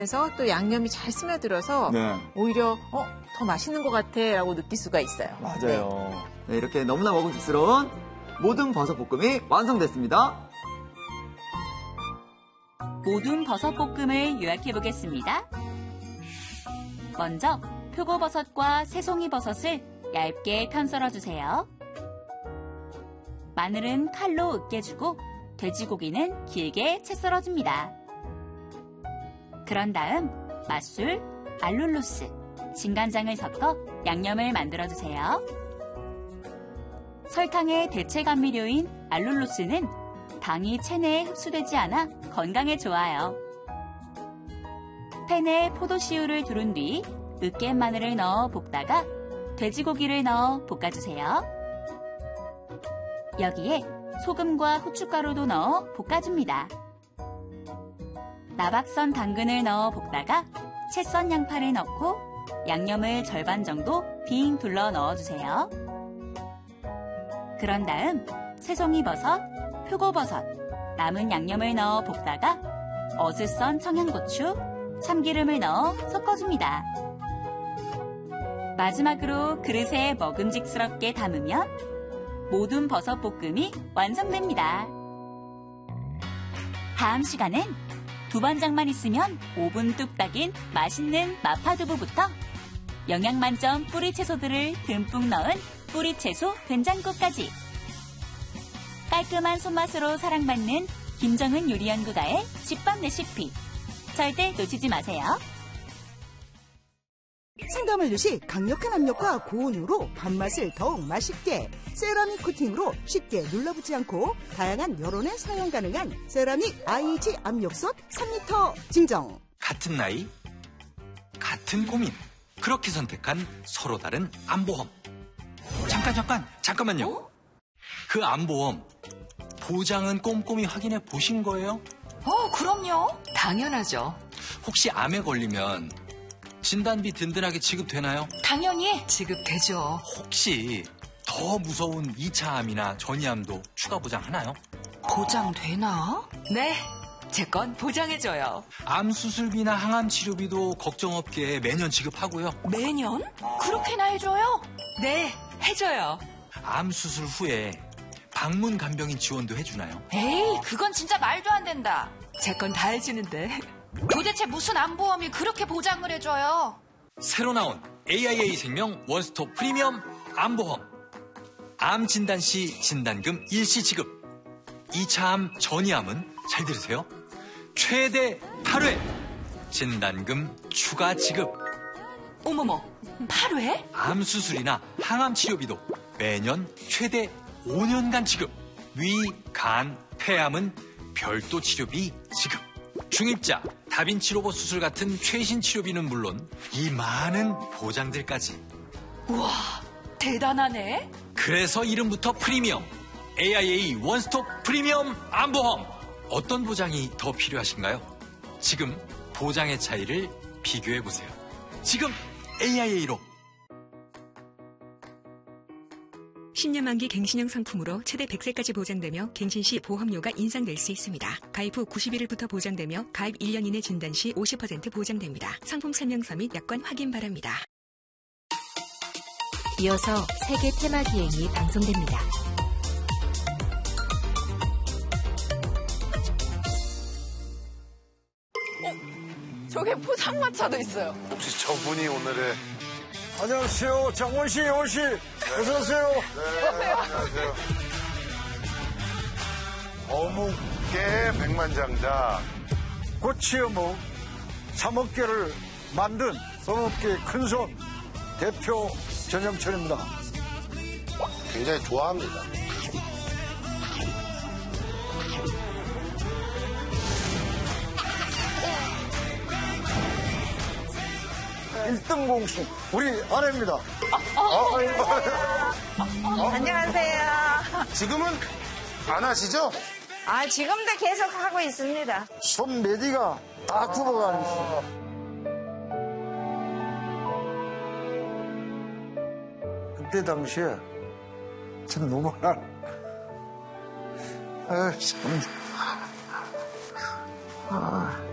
그래서 또 양념이 잘 스며들어서 네. 오히려 더 맛있는 것 같아라고 느낄 수가 있어요. 맞아요. 네, 이렇게 너무나 먹음직스러운 모든 버섯 볶음이 완성됐습니다. 모든 버섯 볶음을 요약해 보겠습니다. 먼저 표고버섯과 새송이 버섯을 얇게 편 썰어주세요. 마늘은 칼로 으깨주고 돼지고기는 길게 채 썰어줍니다. 그런 다음 맛술, 알룰로스, 진간장을 섞어 양념을 만들어주세요. 설탕의 대체 감미료인 알룰로스는 당이 체내에 흡수되지 않아 건강에 좋아요. 팬에 포도씨유를 두른 뒤 으깬 마늘을 넣어 볶다가 돼지고기를 넣어 볶아주세요. 여기에 소금과 후춧가루도 넣어 볶아줍니다. 나박선 당근을 넣어 볶다가 채 썬 양파를 넣고 양념을 절반 정도 빙 둘러 넣어주세요. 그런 다음 새송이 버섯, 표고버섯, 남은 양념을 넣어 볶다가 어슷 썬 청양고추, 참기름을 넣어 섞어줍니다. 마지막으로 그릇에 먹음직스럽게 담으면 모든 버섯 볶음이 완성됩니다. 다음 시간엔 두반장만 있으면 5분 뚝딱인 맛있는 마파두부부터 영양 만점 뿌리 채소들을 듬뿍 넣은 뿌리 채소 된장국까지 깔끔한 손맛으로 사랑받는 김정은 요리연구가의 집밥 레시피 절대 놓치지 마세요. 생가말릇이 강력한 압력과 고온으로 밥맛을 더욱 맛있게 세라믹 코팅으로 쉽게 눌러붙지 않고 다양한 여론에 사용 가능한 세라믹 IH 압력솥 3리터 증정. 같은 나이, 같은 고민. 그렇게 선택한 서로 다른 안보험. 잠깐만요. 그 안보험 보장은 꼼꼼히 확인해 보신 거예요? 그럼요. 당연하죠. 혹시 암에 걸리면 진단비 든든하게 지급되나요? 당연히 지급되죠. 혹시 더 무서운 2차 암이나 전이암도 추가 보장하나요? 보장되나? 네, 제 건 보장해줘요. 암 수술비나 항암 치료비도 걱정 없게 매년 지급하고요. 매년? 그렇게나 해줘요? 네, 해줘요. 암 수술 후에 방문 간병인 지원도 해주나요? 에이, 그건 진짜 말도 안 된다. 제 건 다 해주는데. 도대체 무슨 암보험이 그렇게 보장을 해줘요? 새로 나온 AIA 생명 원스톱 프리미엄 암보험. 암 진단 시 진단금 일시 지급. 2차 암 전이암은 잘 들으세요. 최대 8회 진단금 추가 지급. 어머머, 8회? 암 수술이나 항암 치료비도 매년 최대 5년간 지급. 위, 간, 폐암은 별도 치료비 지급. 중입자, 다빈치 로봇 수술 같은 최신 치료비는 물론 이 많은 보장들까지. 우와, 대단하네. 그래서 이름부터 프리미엄. AIA 원스톱 프리미엄 암보험. 어떤 보장이 더 필요하신가요? 지금 보장의 차이를 비교해보세요. 지금 AIA로. 10년 만기 갱신형 상품으로 최대 100세까지 보장되며 갱신 시 보험료가 인상될 수 있습니다. 가입 후 90일부터 보장되며 가입 1년 이내 진단 시 50% 보장됩니다. 상품 설명서 및 약관 확인 바랍니다. 이어서 세계 테마 기행이 방송됩니다. 저게 포장마차도 있어요. 혹시 저분이 오늘의 안녕하세요. 장원 씨, 영원 씨. 어서 오세요. 네, 안녕하세요. 어묵계 백만장자. 고치어묵 3억개를 만든 어묵계 큰손 대표 전영철입니다. 굉장히 좋아합니다. 일등 공신 우리 아내입니다. 안녕하세요. 지금은 안 하시죠? 지금도 계속 하고 있습니다. 손 메디가 다 굽어가는 있어. 그때 당시에 참 너무나 참.